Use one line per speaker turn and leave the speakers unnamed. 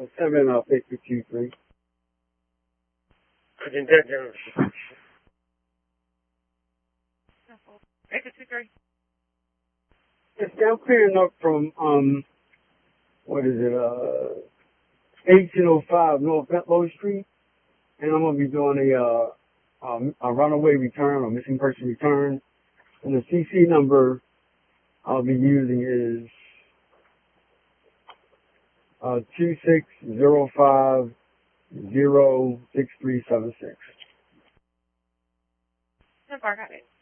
752-3.
Agent 10, General. 823.
Yes, I'm clearing up from, 1805 North Bentlow Street, and I'm going to be doing a runaway return or missing person return, and the CC number I'll be using is 2605-06376.
10 Park, got it.